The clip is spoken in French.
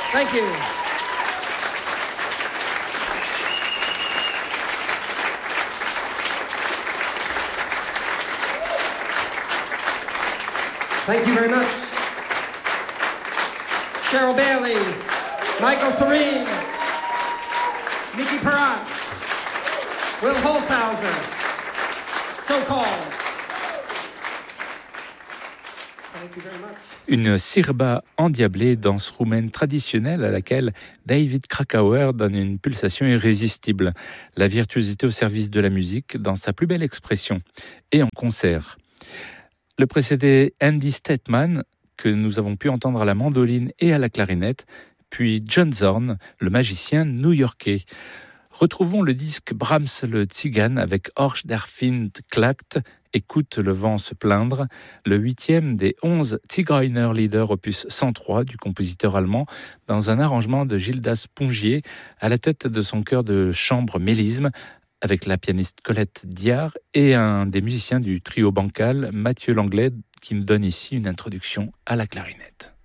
Thank you. Thank you very much. Cheryl Bailey, Michael Serene, Nikki Perrott, Will Holzhauser, So Called. Thank you very much. Une sirba endiablée, danse roumaine traditionnelle à laquelle David Krakauer donne une pulsation irrésistible. La virtuosité au service de la musique dans sa plus belle expression. Et en concert. Le précédé Andy Statman, que nous avons pu entendre à la mandoline et à la clarinette, puis John Zorn, le magicien new-yorkais. Retrouvons le disque Brahms le Tzigane avec Horch der Wind klagt, Écoute le vent se plaindre, le 8e des 11 Zigeuner Lieder opus 103 du compositeur allemand, dans un arrangement de Gildas Pongier à la tête de son chœur de chambre Mélisme, avec la pianiste Colette Diard et un des musiciens du trio bancal, Mathieu Langlais, qui nous donne ici une introduction à la clarinette.